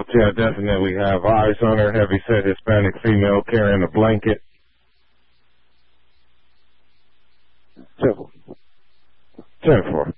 Yeah, definitely have eyes on her, heavy-set Hispanic female carrying a blanket. 10-4.